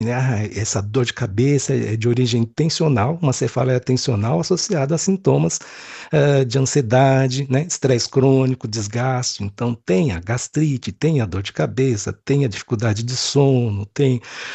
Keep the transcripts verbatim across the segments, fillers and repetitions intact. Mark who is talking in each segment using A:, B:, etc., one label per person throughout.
A: né, ah, essa dor de cabeça é de origem tensional, uma cefaleia tensional associada a sintomas eh, de ansiedade, né, estresse crônico, desgaste. Então, tem a gastrite, tem a dor de cabeça, tem a dificuldade de sono, tem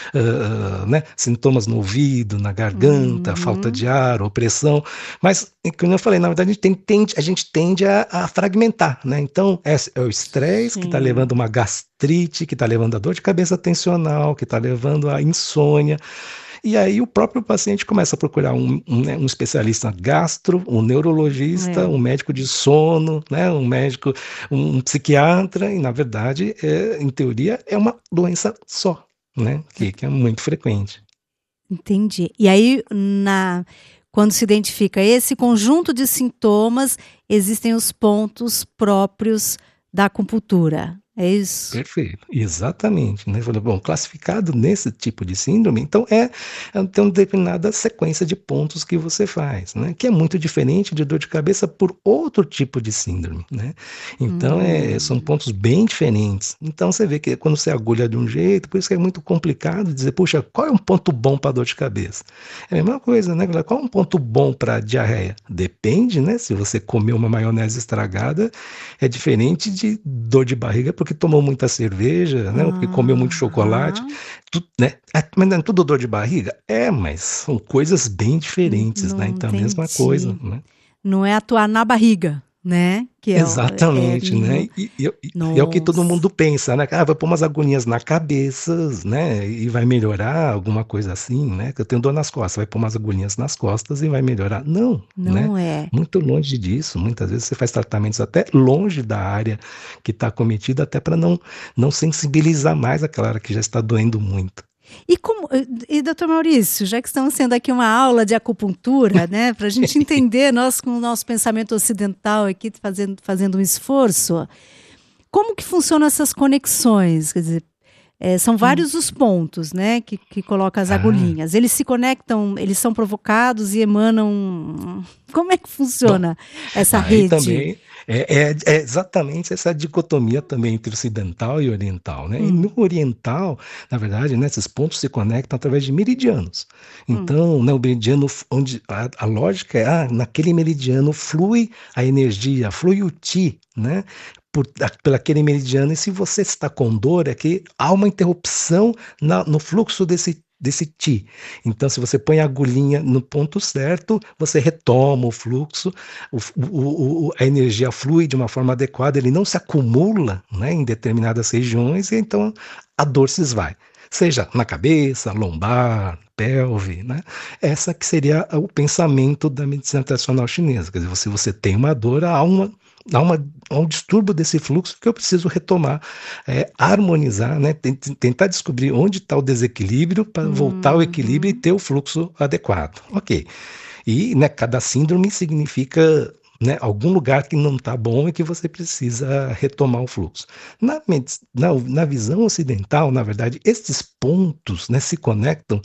A: ah, né, sintomas no ouvido, na garganta, falta
B: Uhum.
A: de ar, opressão. Mas, como eu falei, na verdade, a gente tem- tende, a gente tende a, a fragmentar, né? Então, é, é o estresse que está
B: Sim.
A: levando uma gastrite, que está levando a dor de cabeça tensional, que está levando a insônia. E aí o próprio paciente começa a procurar um, um, né, um especialista gastro, um neurologista,
B: É.
A: um médico de sono, né, um médico, um, um psiquiatra, e na verdade, é, em teoria, é uma doença só, né, que, que é muito frequente.
B: Entendi. E aí, na quando se identifica esse conjunto de sintomas, existem os pontos próprios da acupuntura, é isso?
A: Perfeito, exatamente, né? Falei, bom, classificado nesse tipo de síndrome, então é, é tem uma determinada sequência de pontos que você faz, né? Que é muito diferente de dor de cabeça por outro tipo de síndrome, né? Então é, são
B: Hum.
A: pontos bem diferentes. Então você vê que quando você agulha de um jeito, por isso que é muito complicado dizer, puxa, qual é um ponto bom para dor de cabeça? É a mesma coisa, né? Qual é um ponto bom para diarreia? Depende, né? Se você comeu uma maionese estragada, é diferente de dor de barriga porque tomou muita cerveja, né? Ou porque comeu muito chocolate,
B: Aham.
A: tu, né? É, mas não é tudo dor de barriga? É, mas são coisas bem
B: N
A: diferentes, né?
B: não
A: Então, a mesma coisa,
B: entendi.
A: né?
B: Não é atuar na barriga, né, que é o é é
A: Exatamente, né?
B: no
A: E, e- e- e é o que todo
B: nossa.
A: mundo pensa, né? Ah, vai pôr umas agulhinhas na cabeça, né? E vai melhorar, alguma coisa assim, né? Que eu tenho dor nas costas, vai pôr umas agulhinhas nas costas e vai melhorar. Não, né?
B: Não é.
A: Muito longe disso. Muitas vezes você faz tratamentos até longe da área que está cometida, até para não, não sensibilizar mais aquela área que já está doendo muito.
B: E como e doutor Maurício, já que estamos sendo aqui uma aula de acupuntura, né, para a gente entender, nós com o nosso pensamento ocidental aqui fazendo fazendo um esforço, como que funcionam essas conexões? Quer dizer, eh, são
A: Hum.
B: vários os pontos, né, que que coloca as
A: Ah,
B: agulhinhas. Eles se conectam, eles são provocados e emanam como é que
A: bom.
B: funciona essa
A: Aí
B: rede?
A: também é, é- é exatamente essa dicotomia também entre ocidental e oriental, né? E
B: Hum,
A: no oriental, na verdade, né, esses pontos se conectam através de meridianos.
B: hum.
A: Então, né, o meridiano, f- onde a, a lógica é, ah, naquele meridiano flui a energia, flui o ti, né? Por, a- pelaquele meridiano, e se você está com dor, é que há uma interrupção na- no fluxo desse, desse ti. Então, se você põe a agulhinha no ponto certo, você retoma o fluxo, o, o, o, a energia flui de uma forma adequada, ele não se acumula, né, em determinadas regiões, e então a dor se esvai. Seja na cabeça, lombar, pelve, né? Essa que seria o pensamento da medicina tradicional chinesa. Quer dizer, se você tem uma dor, há, uma, há, uma, há um distúrbio desse fluxo que eu preciso retomar, é, harmonizar, né? Tentar descobrir onde está o desequilíbrio para voltar ao equilíbrio e
B: Uhum.
A: ter o fluxo adequado. Ok. E, né, cada síndrome significa, né, algum lugar que não está bom e que você precisa retomar o fluxo. Na, na, na visão ocidental, na verdade, esses pontos, né, se conectam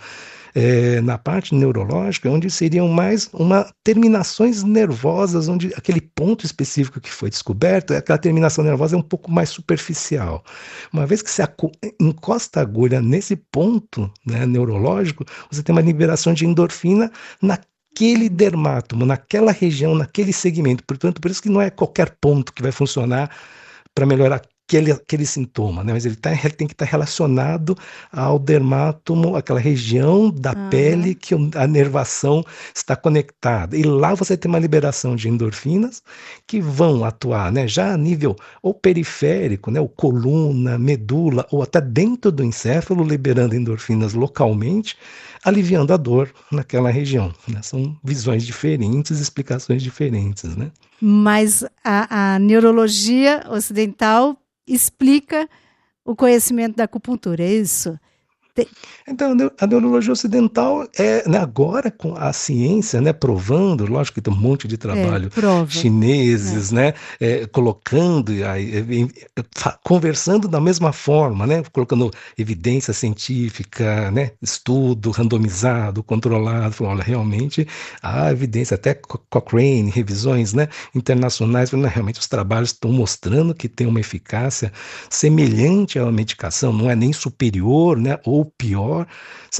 A: é, na parte neurológica, onde seriam mais uma terminações nervosas, onde aquele ponto específico que foi descoberto, aquela terminação nervosa é um pouco mais superficial. Uma vez que você encosta a agulha nesse ponto, né, neurológico, você tem uma liberação de endorfina na aquele dermátomo, naquela região, naquele segmento. Portanto, por isso que não é qualquer ponto que vai funcionar para melhorar aquele, aquele sintoma, né? Mas ele, tá, ele tem que estar relacionado ao dermátomo, aquela região da pele
B: Aham.
A: que a nervação está conectada. E lá você tem uma liberação de endorfinas que vão atuar, né? Já a nível ou periférico, né? O coluna, medula, ou até dentro do encéfalo, liberando endorfinas localmente, aliviando a dor naquela região, né? São visões diferentes, explicações diferentes, né?
B: Mas a, a neurologia ocidental explica o conhecimento da acupuntura, é isso? Te-
A: Então, a neu- a neurologia ocidental é, né, agora com a ciência, né, provando, lógico que tem um monte de
B: É,
A: trabalho
B: prova. É.
A: chineses, né, é, colocando, e aí, é, em- fa- conversando da mesma forma, né, colocando evidência científica, né, estudo randomizado, controlado, falando, olha, realmente há evidência, até Co- Cochrane, revisões, né, internacionais, falando, "Não, realmente os trabalhos estão mostrando que tem uma eficácia semelhante à medicação, não é nem superior, né, ou ou pior,